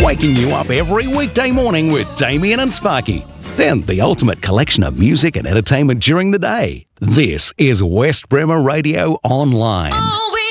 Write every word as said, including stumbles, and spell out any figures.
waking you up every weekday morning with Damien and Sparky. Then the ultimate collection of music and entertainment during the day. This is West Bremer Radio Online. Oh,